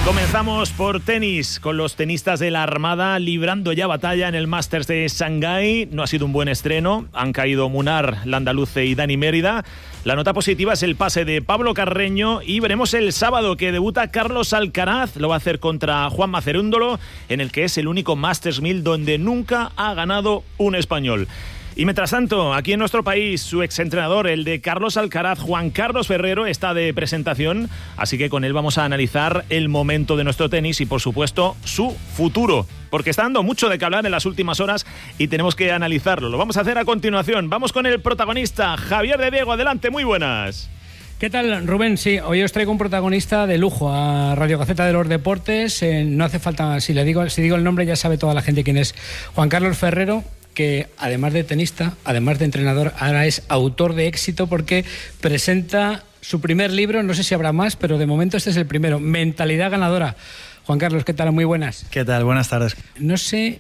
Comenzamos por tenis, con los tenistas de la Armada librando ya batalla en el Masters de Shanghái. No ha sido un buen estreno, han caído Munar, Landaluce y Dani Mérida. La nota positiva es el pase de Pablo Carreño y veremos el sábado que debuta Carlos Alcaraz. Lo va a hacer contra Juanma Cerúndolo, en el que es el único Masters 1000 donde nunca ha ganado un español. Y mientras tanto, aquí en nuestro país, su exentrenador, el de Carlos Alcaraz, Juan Carlos Ferrero, está de presentación, así que con él vamos a analizar el momento de nuestro tenis y, por supuesto, su futuro, porque está dando mucho de qué hablar en las últimas horas y tenemos que analizarlo. Lo vamos a hacer a continuación. Vamos con el protagonista, Javier de Diego. Adelante, muy buenas. ¿Qué tal, Rubén? Sí, hoy os traigo un protagonista de lujo a Radio Gaceta de los Deportes. No hace falta, si digo el nombre ya sabe toda la gente quién es. Juan Carlos Ferrero, que además de tenista, además de entrenador, ahora es autor de éxito porque presenta su primer libro, no sé si habrá más, pero de momento este es el primero, Mentalidad Ganadora. Juan Carlos, ¿qué tal? Muy buenas. ¿Qué tal? Buenas tardes. No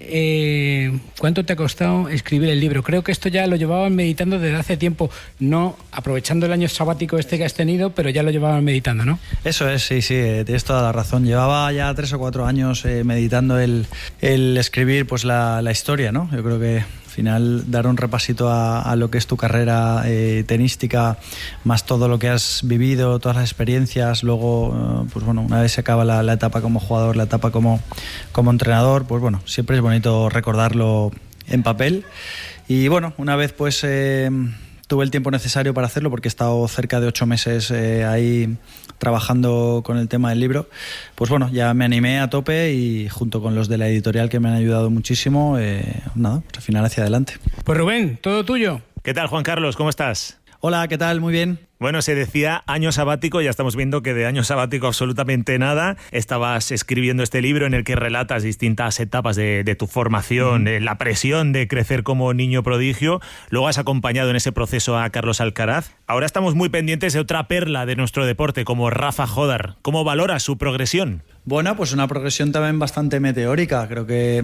sé cuánto te ha costado escribir el libro. Creo que esto ya lo llevaban meditando desde hace tiempo, no aprovechando el año sabático este que has tenido, pero ya lo llevaban meditando, ¿no? Eso es, sí, tienes toda la razón. Llevaba ya 3 o 4 años meditando el escribir pues la historia, ¿no? Yo creo que al final dar un repasito a lo que es tu carrera tenística, más todo lo que has vivido, todas las experiencias, luego pues bueno, una vez se acaba la etapa como jugador, la etapa como entrenador, pues bueno, siempre es bonito recordarlo en papel. Y bueno, una vez pues tuve el tiempo necesario para hacerlo, porque he estado cerca de 8 meses ahí trabajando con el tema del libro, pues bueno, ya me animé a tope y junto con los de la editorial que me han ayudado muchísimo, nada, pues al final hacia adelante. Pues Rubén, todo tuyo. ¿Qué tal, Juan Carlos? ¿Cómo estás? Hola, ¿qué tal? Muy bien. Bueno, se decía año sabático, ya estamos viendo que de año sabático absolutamente nada. Estabas escribiendo este libro en el que relatas distintas etapas de tu formación, la presión de crecer como niño prodigio. Luego has acompañado en ese proceso a Carlos Alcaraz. Ahora estamos muy pendientes de otra perla de nuestro deporte, como Rafa Jodar. ¿Cómo valoras su progresión? Bueno, pues una progresión también bastante meteórica. Creo que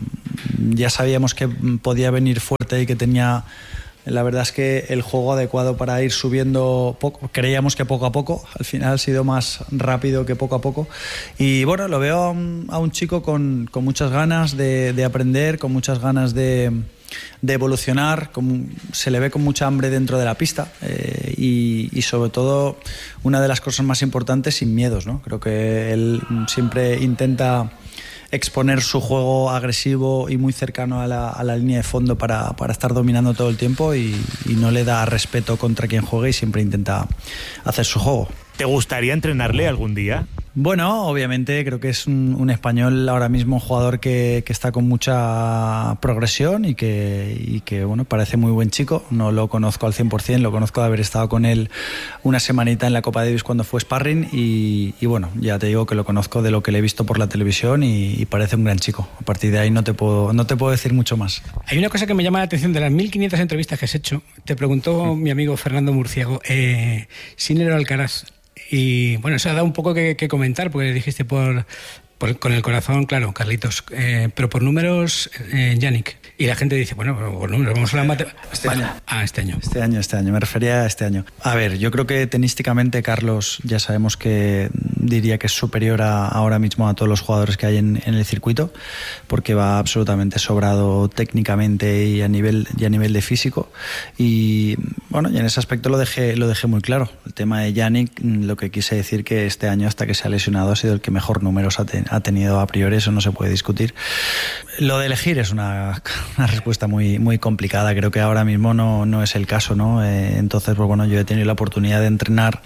ya sabíamos que podía venir fuerte y que tenía... La verdad es que el juego adecuado para ir subiendo poco, creíamos que poco a poco, al final ha sido más rápido que poco a poco. Y bueno, lo veo a un chico con muchas ganas de aprender, con muchas ganas de evolucionar, se le ve con mucha hambre dentro de la pista y sobre todo, una de las cosas más importantes, sin miedos, ¿no? Creo que él siempre intenta exponer su juego agresivo y muy cercano a la línea de fondo para estar dominando todo el tiempo y no le da respeto contra quien juegue y siempre intenta hacer su juego. ¿Te gustaría entrenarle algún día? Bueno, obviamente creo que es un español ahora mismo, un jugador que está con mucha progresión y que bueno, parece muy buen chico. No lo conozco al 100%, lo conozco de haber estado con él una semanita en la Copa Davis cuando fue sparring y bueno, ya te digo que lo conozco de lo que le he visto por la televisión y parece un gran chico. A partir de ahí no te puedo decir mucho más. Hay una cosa que me llama la atención de las 1500 entrevistas que has hecho. Te preguntó mi amigo Fernando Murciago, Sinner o Alcaraz. Y bueno, eso ha dado un poco que comentar, porque dijiste con el corazón, claro, Carlitos, pero por números, Yannick. Y la gente dice, bueno, por números, vamos a la matemática. Este año. Este año, me refería a este año. A ver, yo creo que tenísticamente Carlos ya sabemos que diría que es superior ahora mismo a todos los jugadores que hay en el circuito, porque va absolutamente sobrado técnicamente y a nivel de físico. Y bueno, y en ese aspecto lo dejé muy claro. El tema de Yannick, lo que quise decir que este año, hasta que se ha lesionado, ha sido el que mejor números ha tenido a priori, eso no se puede discutir. Lo de elegir es una respuesta muy, muy complicada. Creo que ahora mismo no es el caso, ¿no? Entonces, pues bueno, yo he tenido la oportunidad de entrenar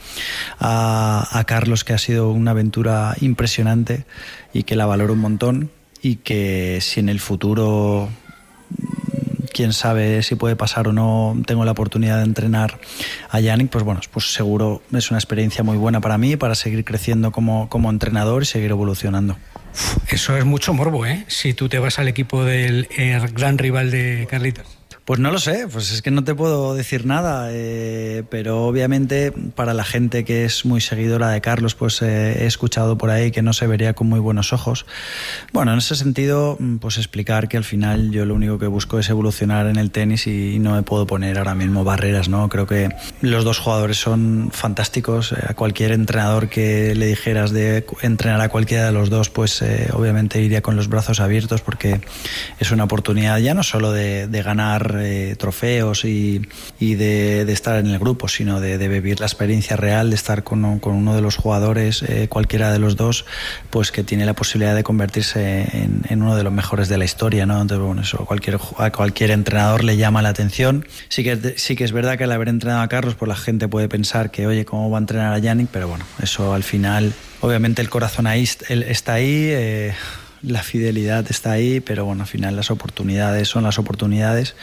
a Carlos, que ha sido una aventura impresionante y que la valoro un montón, y que si en el futuro, quién sabe si puede pasar o no, tengo la oportunidad de entrenar a Yannick, pues bueno, pues seguro es una experiencia muy buena para mí, para seguir creciendo como entrenador y seguir evolucionando. Eso es mucho morbo, ¿eh? Si tú te vas al equipo del gran rival de Carlitos. Pues no lo sé, pues es que no te puedo decir nada, pero obviamente para la gente que es muy seguidora de Carlos, pues he escuchado por ahí que no se vería con muy buenos ojos. Bueno, en ese sentido, pues explicar que al final yo lo único que busco es evolucionar en el tenis y no me puedo poner ahora mismo barreras, ¿no? Creo que los dos jugadores son fantásticos. A cualquier entrenador que le dijeras de entrenar a cualquiera de los dos, pues obviamente iría con los brazos abiertos, porque es una oportunidad ya no solo de ganar trofeos y de estar en el grupo, sino de vivir la experiencia real, de estar con uno de los jugadores, cualquiera de los dos, pues que tiene la posibilidad de convertirse en uno de los mejores de la historia, ¿no? Entonces, bueno, eso a cualquier entrenador le llama la atención. Sí que es verdad que al haber entrenado a Carlos, pues la gente puede pensar que, oye, ¿cómo va a entrenar a Jannik? Pero bueno, eso al final, obviamente el corazón ahí está ahí, la fidelidad está ahí, pero bueno, al final las oportunidades son las oportunidades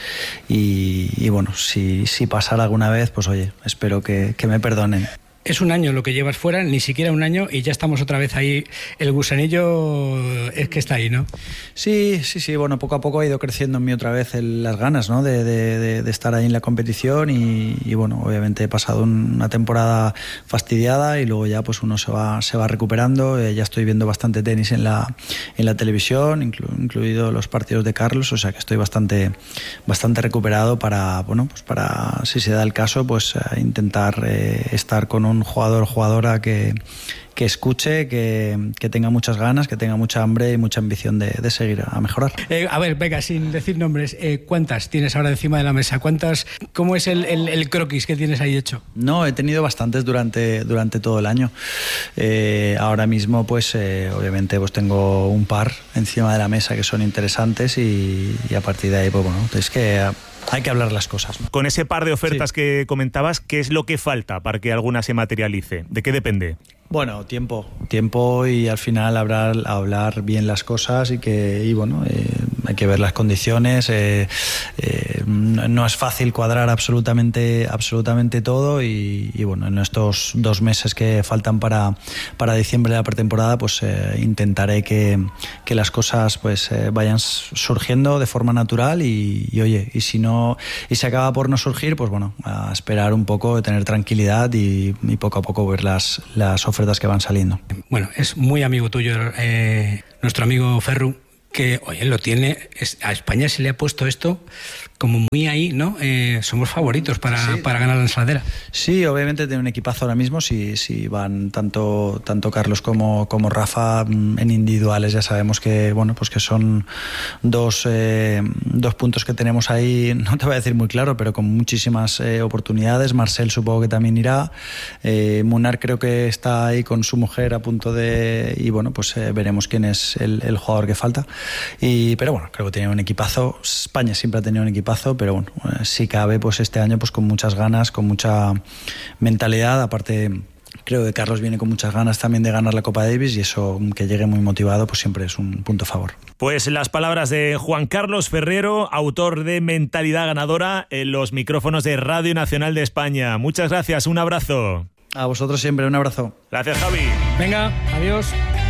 y bueno, si pasara alguna vez, pues oye, espero que me perdonen. Es un año lo que llevas fuera, ni siquiera un año, y ya estamos otra vez ahí. El gusanillo es que está ahí, ¿no? Sí, bueno, poco a poco ha ido creciendo en mí otra vez las ganas, ¿no? de estar ahí en la competición y bueno, obviamente he pasado una temporada fastidiada y luego ya pues uno se va recuperando. Ya estoy viendo bastante tenis en la televisión, incluido los partidos de Carlos, o sea que estoy bastante recuperado para, bueno, pues para, si se da el caso, pues intentar estar con un jugadora que escuche, que tenga muchas ganas, que tenga mucha hambre y mucha ambición de seguir a mejorar. A ver, venga, sin decir nombres, ¿cuántas tienes ahora encima de la mesa? ¿Cómo es el croquis que tienes ahí hecho? No, he tenido bastantes durante todo el año. Ahora mismo, pues obviamente pues tengo un par encima de la mesa que son interesantes y a partir de ahí, pues bueno, es que hay que hablar las cosas, ¿no? Con ese par de ofertas que comentabas, ¿qué es lo que falta para que alguna se materialice? ¿De qué depende? Bueno, tiempo y al final hablar bien las cosas y bueno, hay que ver las condiciones. No es fácil cuadrar absolutamente todo y bueno, en estos 2 meses que faltan para diciembre de la pretemporada, pues intentaré que las cosas pues vayan surgiendo de forma natural y oye, y si se acaba por no surgir, pues bueno, a esperar un poco, tener tranquilidad y poco a poco ver las ofertas que van saliendo. Bueno, es muy amigo tuyo, nuestro amigo Ferru, que oye, lo tiene, a España se le ha puesto esto como muy ahí, ¿no? Somos favoritos para ganar la ensaladera. Sí, obviamente tiene un equipazo ahora mismo. Si van tanto Carlos como Rafa en individuales, ya sabemos que bueno, pues que son dos puntos que tenemos ahí, no te voy a decir muy claro, pero con muchísimas oportunidades. Marcel supongo que también irá. Munar creo que está ahí con su mujer a punto de... Y bueno, pues veremos quién es el jugador que falta. Pero bueno, creo que tiene un equipazo. España siempre ha tenido un equipazo, pero bueno, si cabe, pues este año pues con muchas ganas, con mucha mentalidad. Aparte, creo que Carlos viene con muchas ganas también de ganar la Copa Davis y eso, que llegue muy motivado, pues siempre es un punto a favor. Pues las palabras de Juan Carlos Ferrero, autor de Mentalidad Ganadora, en los micrófonos de Radio Nacional de España. Muchas gracias, un abrazo. A vosotros siempre, un abrazo. Gracias, Javi. Venga, adiós.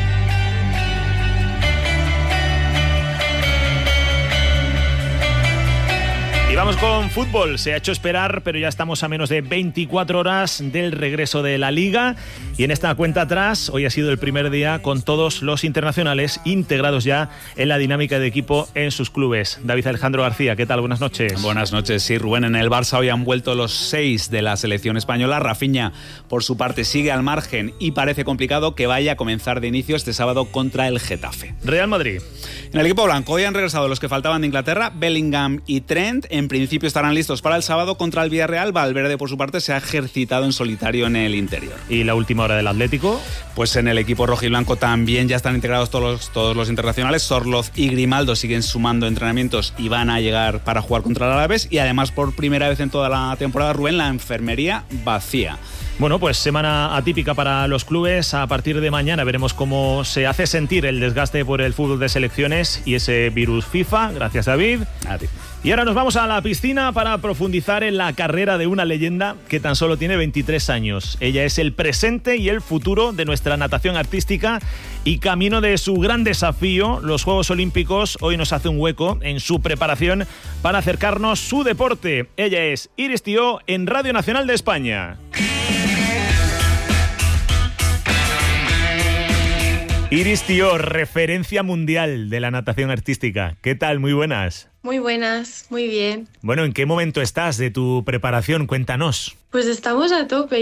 Y vamos con fútbol. Se ha hecho esperar, pero ya estamos a menos de 24 horas del regreso de la Liga. Y en esta cuenta atrás, hoy ha sido el primer día con todos los internacionales integrados ya en la dinámica de equipo en sus clubes. David Alejandro García, ¿qué tal? Buenas noches. Buenas noches, sí, Rubén. En el Barça hoy han vuelto los 6 de la selección española. Rafinha, por su parte, sigue al margen y parece complicado que vaya a comenzar de inicio este sábado contra el Getafe. Real Madrid. En el equipo blanco hoy han regresado los que faltaban de Inglaterra, Bellingham y Trent. En principio estarán listos para el sábado contra el Villarreal. Valverde, por su parte, se ha ejercitado en solitario en el interior. ¿Y la última hora del Atlético? Pues en el equipo rojiblanco también ya están integrados todos los internacionales. Sorloz y Grimaldo siguen sumando entrenamientos y van a llegar para jugar contra el Alavés. Y además, por primera vez en toda la temporada, Rubén, la enfermería vacía. Bueno, pues semana atípica para los clubes. A partir de mañana veremos cómo se hace sentir el desgaste por el fútbol de selecciones y ese virus FIFA. Gracias, David. A ti. Y ahora nos vamos a la piscina para profundizar en la carrera de una leyenda que tan solo tiene 23 años. Ella es el presente y el futuro de nuestra natación artística y camino de su gran desafío, los Juegos Olímpicos. Hoy nos hace un hueco en su preparación para acercarnos su deporte. Ella es Iris Tió en Radio Nacional de España. Iris Tió, referencia mundial de la natación artística. ¿Qué tal? Muy buenas. Muy buenas, muy bien. Bueno, ¿en qué momento estás de tu preparación? Cuéntanos. Pues estamos a tope,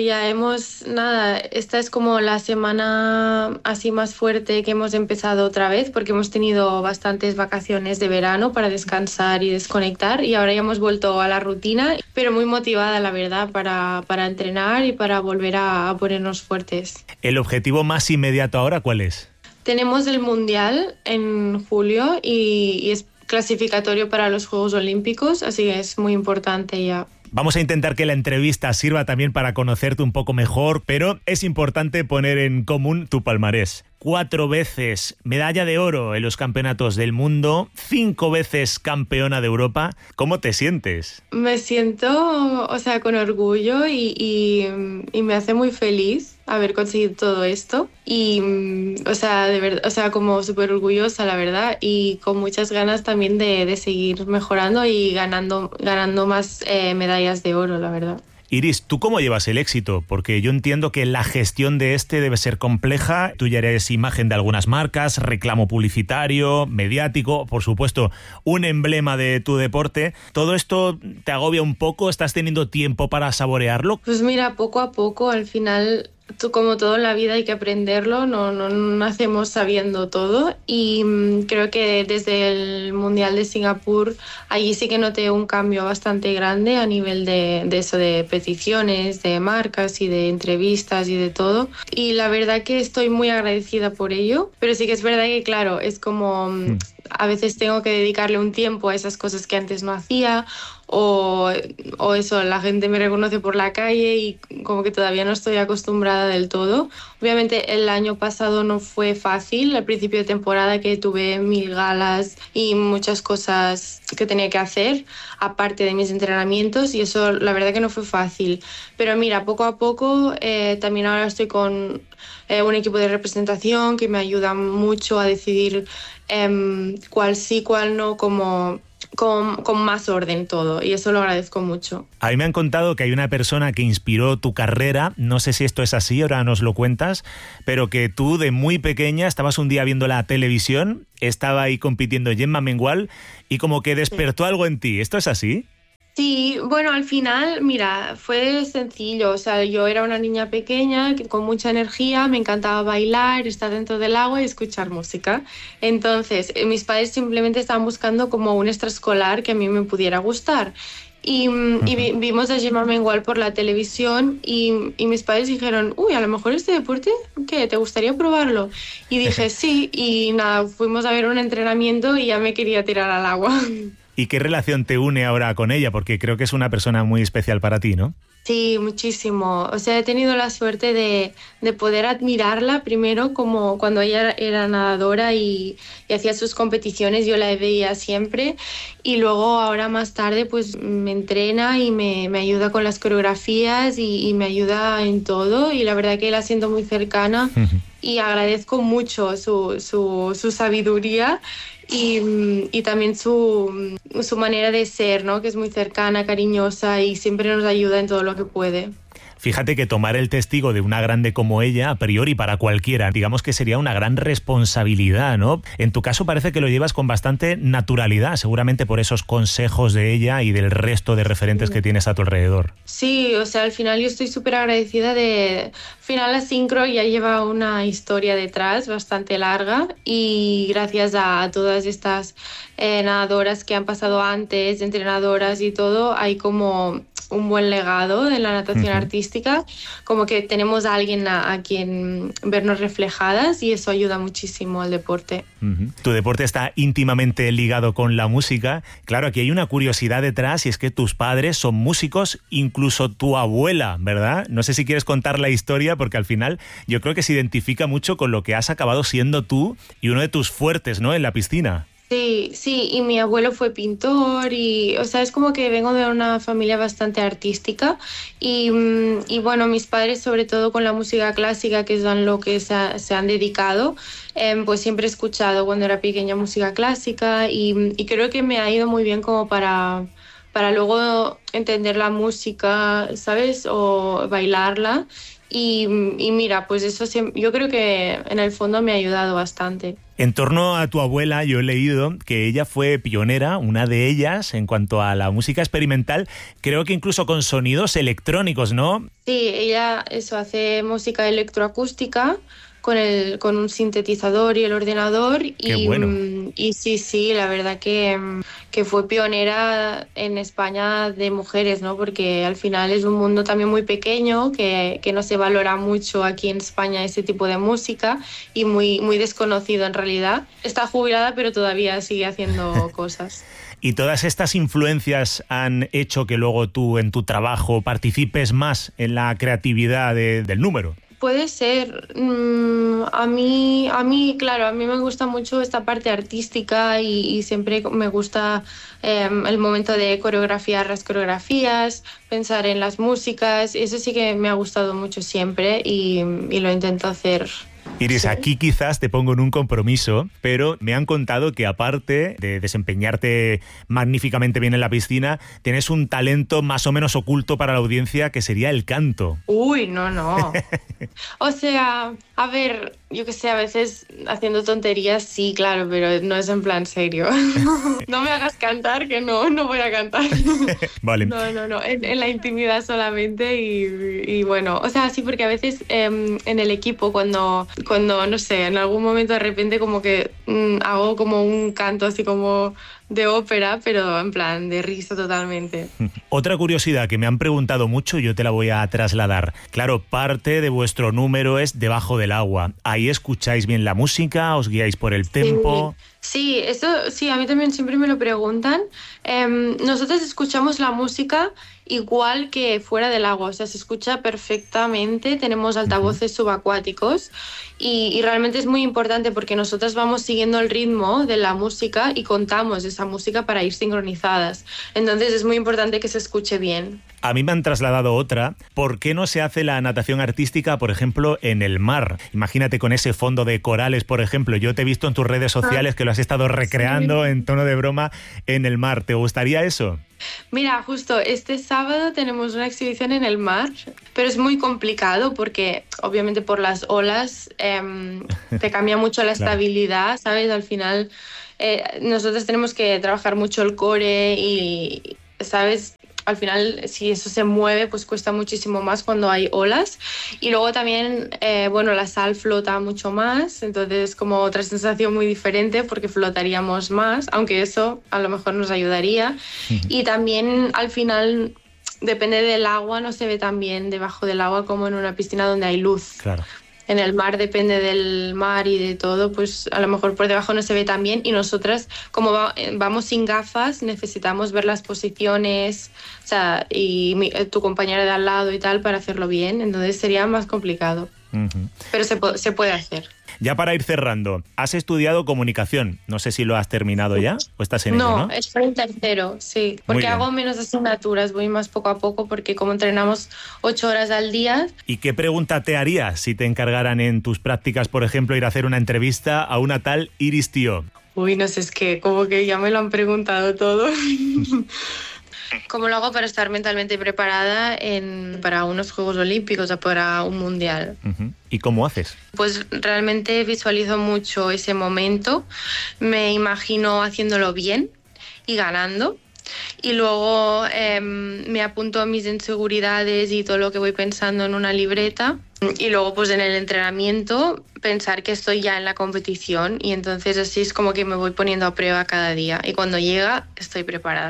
esta es como la semana así más fuerte que hemos empezado otra vez, porque hemos tenido bastantes vacaciones de verano para descansar y desconectar, y ahora ya hemos vuelto a la rutina, pero muy motivada, la verdad, para entrenar y para volver a ponernos fuertes. ¿El objetivo más inmediato ahora cuál es? Tenemos el Mundial en julio y es clasificatorio para los Juegos Olímpicos, así que es muy importante ya. Vamos a intentar que la entrevista sirva también para conocerte un poco mejor, pero es importante poner en común tu palmarés. 4 veces medalla de oro en los campeonatos del mundo, 5 veces campeona de Europa. ¿Cómo te sientes? Me siento, con orgullo y me hace muy feliz haber conseguido todo esto y, de verdad, como súper orgullosa, la verdad, y con muchas ganas también de seguir mejorando y ganando más medallas de oro, la verdad. Iris, ¿tú cómo llevas el éxito? Porque yo entiendo que la gestión de este debe ser compleja. Tú ya eres imagen de algunas marcas, reclamo publicitario, mediático, por supuesto, un emblema de tu deporte. ¿Todo esto te agobia un poco? ¿Estás teniendo tiempo para saborearlo? Pues mira, poco a poco, al final, como todo en la vida hay que aprenderlo, no nacemos sabiendo todo, y creo que desde el Mundial de Singapur allí sí que noté un cambio bastante grande a nivel de eso, de peticiones, de marcas y de entrevistas y de todo, y la verdad que estoy muy agradecida por ello, pero sí que es verdad que claro, es como a veces tengo que dedicarle un tiempo a esas cosas que antes no hacía, o eso, la gente me reconoce por la calle y como que todavía no estoy acostumbrada del todo. Obviamente el año pasado no fue fácil, al principio de temporada, que tuve 1000 galas y muchas cosas que tenía que hacer aparte de mis entrenamientos, y eso la verdad que no fue fácil, pero mira, poco a poco también ahora estoy con un equipo de representación que me ayuda mucho a decidir cuál sí, cuál no, como con más orden todo, y eso lo agradezco mucho. A mí me han contado que hay una persona que inspiró tu carrera, no sé si esto es así, ahora nos lo cuentas, pero que tú de muy pequeña estabas un día viendo la televisión, estaba ahí compitiendo Gemma Mengual y como que despertó algo en ti. ¿Esto es así? Sí, bueno, al final, mira, fue sencillo, yo era una niña pequeña con mucha energía, me encantaba bailar, estar dentro del agua y escuchar música. Entonces, mis padres simplemente estaban buscando como un extraescolar que a mí me pudiera gustar. Y vimos a Gemma Mengual por la televisión y mis padres dijeron, a lo mejor este deporte, ¿qué? ¿Te gustaría probarlo? Y dije, sí, y nada, fuimos a ver un entrenamiento y ya me quería tirar al agua. ¿Y qué relación te une ahora con ella? Porque creo que es una persona muy especial para ti, ¿no? Sí, muchísimo. He tenido la suerte de poder admirarla primero como cuando ella era nadadora y hacía sus competiciones, yo la veía siempre, y luego ahora más tarde pues me entrena y me ayuda con las coreografías y me ayuda en todo, y la verdad que la siento muy cercana y agradezco mucho su sabiduría. Y también su manera de ser, ¿no? Que es muy cercana, cariñosa y siempre nos ayuda en todo lo que puede. Fíjate que tomar el testigo de una grande como ella, a priori para cualquiera, digamos que sería una gran responsabilidad, ¿no? En tu caso parece que lo llevas con bastante naturalidad, seguramente por esos consejos de ella y del resto de referentes que tienes a tu alrededor. Sí, al final yo estoy súper agradecida al final la sincro ya lleva una historia detrás bastante larga, y gracias a todas estas nadadoras que han pasado antes, entrenadoras y todo, hay como un buen legado de la natación artística artística, como que tenemos a alguien a quien vernos reflejadas y eso ayuda muchísimo al deporte. Tu deporte está íntimamente ligado con la música. Claro, aquí hay una curiosidad detrás y es que tus padres son músicos, incluso tu abuela, ¿verdad? No sé si quieres contar la historia porque al final yo creo que se identifica mucho con lo que has acabado siendo tú y uno de tus fuertes, ¿no?, en la piscina. Sí, y mi abuelo fue pintor y, o sea, es como que vengo de una familia bastante artística y bueno, mis padres, sobre todo con la música clásica, que es a lo que se han dedicado, pues siempre he escuchado cuando era pequeña música clásica y creo que me ha ido muy bien como para luego entender la música, ¿sabes? O bailarla y mira, pues eso yo creo que en el fondo me ha ayudado bastante. En torno a tu abuela, yo he leído que ella fue pionera, una de ellas, en cuanto a la música experimental, creo que incluso con sonidos electrónicos, ¿no? Sí, ella hace música electroacústica con un sintetizador y el ordenador. Qué bueno. Y sí, la verdad que fue pionera en España de mujeres, ¿no? Porque al final es un mundo también muy pequeño, que no se valora mucho aquí en España ese tipo de música y muy, muy desconocido en realidad. Está jubilada, pero todavía sigue haciendo cosas. ¿Y todas estas influencias han hecho que luego tú en tu trabajo participes más en la creatividad del número? Puede ser. A mí, claro, a mí me gusta mucho esta parte artística y siempre me gusta el momento de coreografiar las coreografías, pensar en las músicas. Eso sí que me ha gustado mucho siempre y lo intento hacer. Iris, Sí. aquí quizás te pongo en un compromiso, pero me han contado que aparte de desempeñarte magníficamente bien en la piscina, tienes un talento más o menos oculto para la audiencia que sería el canto. Uy, no. O sea, a ver, yo que sé, a veces haciendo tonterías, sí, claro, pero no es en plan serio. No me hagas cantar, que no voy a cantar. Vale. No, en la intimidad solamente y bueno, o sea, sí, porque a veces en el equipo cuando, no sé, en algún momento de repente como que hago como un canto así como de ópera, pero en plan de risa totalmente. Otra curiosidad que me han preguntado mucho, yo te la voy a trasladar. Claro, parte de vuestro número es Debajo del agua. Ahí escucháis bien la música, os guiáis por el tempo. Sí, eso sí, a mí también siempre me lo preguntan. Nosotros escuchamos la música igual que fuera del agua, o sea, se escucha perfectamente, tenemos altavoces subacuáticos y realmente es muy importante porque nosotros vamos siguiendo el ritmo de la música y contamos esa música para ir sincronizadas. Entonces es muy importante que se escuche bien. A mí me han trasladado otra. ¿Por qué no se hace la natación artística, por ejemplo, en el mar? Imagínate con ese fondo de corales, por ejemplo. Yo te he visto en tus redes sociales que lo has estado recreando en tono de broma en el mar. ¿Te gustaría eso? Mira, justo este sábado tenemos una exhibición en el mar, pero es muy complicado porque obviamente por las olas te cambia mucho la estabilidad, ¿sabes? Al final nosotros tenemos que trabajar mucho el core y, ¿sabes? Al final, si eso se mueve, pues cuesta muchísimo más cuando hay olas. Y luego también, bueno, la sal flota mucho más, entonces como otra sensación muy diferente porque flotaríamos más, aunque eso a lo mejor nos ayudaría. Y también al final, depende del agua, no se ve tan bien debajo del agua como en una piscina donde hay luz. Claro. En el mar depende del mar y de todo, pues a lo mejor por debajo no se ve tan bien y nosotras como vamos sin gafas necesitamos ver las posiciones, o sea, y tu compañera de al lado y tal para hacerlo bien, entonces sería más complicado. Pero se puede hacer. Ya para ir cerrando, has estudiado comunicación. No sé si lo has terminado ya o estás en ello, ¿no? No, estoy en tercero, sí. Porque hago menos asignaturas, voy más poco a poco porque como entrenamos 8 horas al día. ¿Y qué pregunta te harías si te encargaran en tus prácticas, por ejemplo, ir a hacer una entrevista a una tal Iris Tío? Uy, no sé, es que como que ya me lo han preguntado todo. ¿Cómo lo hago para estar mentalmente preparada para unos Juegos Olímpicos o para un Mundial? ¿Y cómo haces? Pues realmente visualizo mucho ese momento, me imagino haciéndolo bien y ganando. Y luego me apunto a mis inseguridades y todo lo que voy pensando en una libreta. Y luego pues en el entrenamiento pensar que estoy ya en la competición y entonces así es como que me voy poniendo a prueba cada día. Y cuando llega estoy preparada.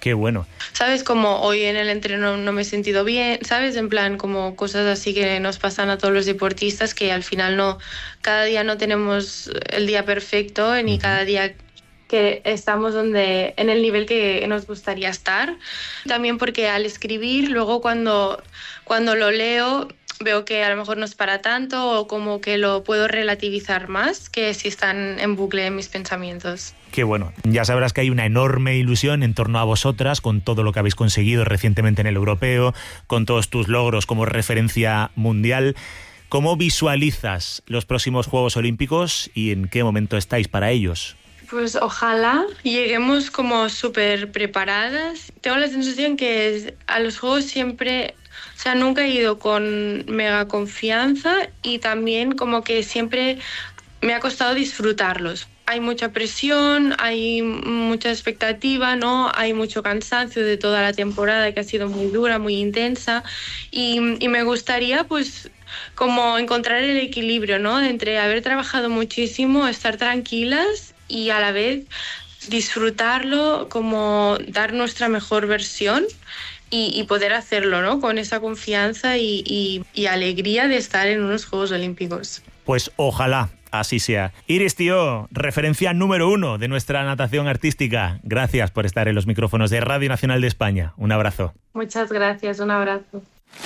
Qué bueno. ¿Sabes? Como hoy en el entreno no me he sentido bien, ¿sabes? En plan, como cosas así que nos pasan a todos los deportistas, que al final cada día no tenemos el día perfecto, ni cada día que estamos en el nivel que nos gustaría estar. También porque al escribir, luego cuando lo leo, veo que a lo mejor no es para tanto, o como que lo puedo relativizar más que si están en bucle en mis pensamientos. Qué bueno. Ya sabrás que hay una enorme ilusión en torno a vosotras, con todo lo que habéis conseguido recientemente en el europeo, con todos tus logros como referencia mundial. ¿Cómo visualizas los próximos Juegos Olímpicos y en qué momento estáis para ellos? Pues ojalá lleguemos como súper preparadas. Tengo la sensación que a los Juegos siempre... O sea, nunca he ido con mega confianza, y también como que siempre me ha costado disfrutarlos. Hay mucha presión, hay mucha expectativa, ¿no? Hay mucho cansancio de toda la temporada, que ha sido muy dura, muy intensa, y me gustaría pues como encontrar el equilibrio, ¿no? Entre haber trabajado muchísimo, estar tranquilas y a la vez disfrutarlo, como dar nuestra mejor versión y poder hacerlo, ¿no? Con esa confianza y alegría de estar en unos Juegos Olímpicos. Pues ojalá así sea. Iris Tió, referencia número 1 de nuestra natación artística. Gracias por estar en los micrófonos de Radio Nacional de España. Un abrazo. Muchas gracias, un abrazo.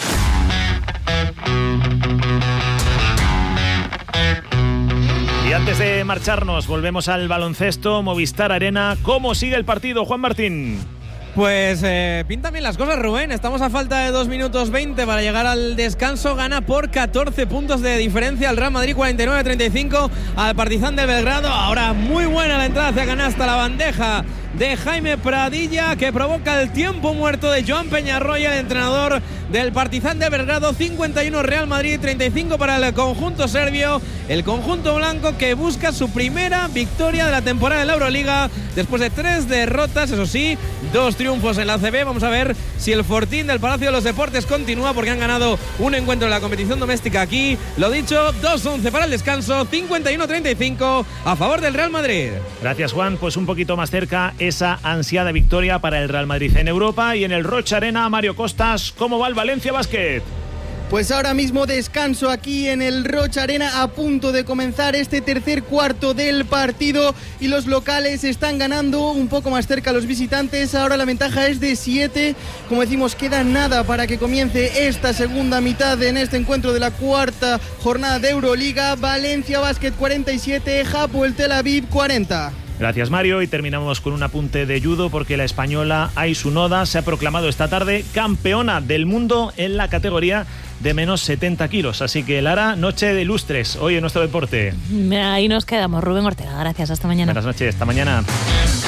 Y antes de marcharnos, volvemos al baloncesto, Movistar Arena. ¿Cómo sigue el partido, Juan Martín? Pues pintan bien las cosas, Rubén. Estamos a falta de 2 minutos 20 para llegar al descanso. Gana por 14 puntos de diferencia el Real Madrid, 49-35 al Partizan de Belgrado. Ahora muy buena la entrada hacia canasta, la bandeja de Jaime Pradilla, que provoca el tiempo muerto de Joan Peñarroya, el entrenador del Partizan de Belgrado. 51 Real Madrid, 35 para el conjunto serbio. El conjunto blanco que busca su primera victoria de la temporada en la Euroliga después de 3 derrotas, eso sí, 2 triunfos en la ACB. Vamos a ver si el fortín del Palacio de los Deportes continúa, porque han ganado un encuentro en la competición doméstica aquí. Lo dicho, 2-11 para el descanso, 51-35 a favor del Real Madrid. Gracias, Juan. Pues un poquito más cerca esa ansiada victoria para el Real Madrid en Europa. Y en el Roig Arena, Mario Costas, ¿cómo va el Valencia Basket? Pues ahora mismo descanso aquí en el Roig Arena, a punto de comenzar este tercer cuarto del partido, y los locales están ganando un poco más cerca a los visitantes. Ahora la ventaja es de 7. Como decimos, queda nada para que comience esta segunda mitad en este encuentro de la cuarta jornada de Euroliga. Valencia Basket 47, Hapoel Tel Aviv 40. Gracias, Mario, y terminamos con un apunte de judo, porque la española Aisu Noda se ha proclamado esta tarde campeona del mundo en la categoría de menos 70 kilos. Así que, Lara, noche de ilustres hoy en nuestro deporte. Ahí nos quedamos. Rubén Ortega, gracias, hasta mañana. Buenas noches, hasta mañana.